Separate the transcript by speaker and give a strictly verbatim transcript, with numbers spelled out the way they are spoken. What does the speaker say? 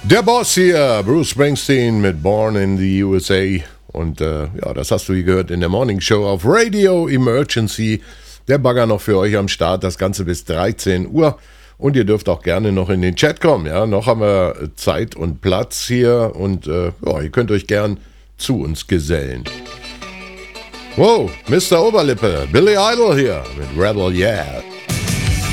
Speaker 1: Der Boss hier, Bruce Springsteen mit Born in the U S A. Und äh, ja, das hast du hier gehört in der Morning Show auf Radio Emergency. Der Bagger noch für euch am Start, das Ganze bis dreizehn Uhr. Und ihr dürft auch gerne noch in den Chat kommen. Ja, noch haben wir Zeit und Platz hier. Und äh, ja, ihr könnt euch gern zu uns gesellen. Wow, Mister Oberlippe, Billy Idol hier mit Rebel Yeah.